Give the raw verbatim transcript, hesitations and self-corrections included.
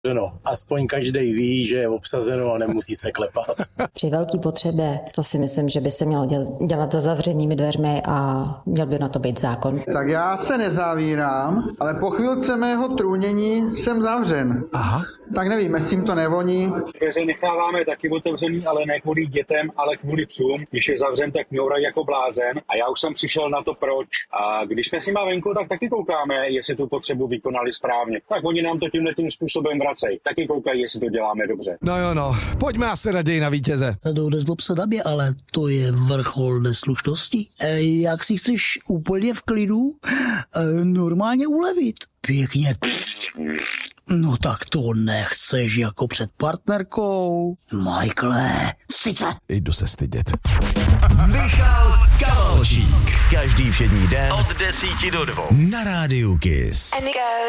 No, aspoň každej ví, že je obsazeno a nemusí se klepat. Při velký potřebě to si myslím, že by se mělo dělat za zavřenými dveřmi a měl by na to být zákon. Tak já se nezavírám, ale po chvilce mého trůnění jsem zavřen. Aha. Tak nevím, jestli jim to nevoní. Dveře necháváme taky otevřený, ale ne kvůli dětem, ale kvůli psům. Když je zavřen, tak mňourají jako blázen. A já už jsem přišel na to proč. A když jsme s nima venku, tak taky koukáme, jestli tu potřebu vykonali správně. Tak oni nám to tímhle tím způsobem vracejí. Taky koukají, jestli to děláme dobře. No jo, no. Pojďme asi raději na vítěze. To nezlob se na mě, ale to je vrchol neslušnosti. E, jak si chceš úplně v klidu e, normálně ulevit? Pěkně. No tak to nechceš jako před partnerkou. Michaele, sice. Jdu se stydět. Michal Kavalčík. Každý všední den od desíti do dvou. Na rádiu Kiss.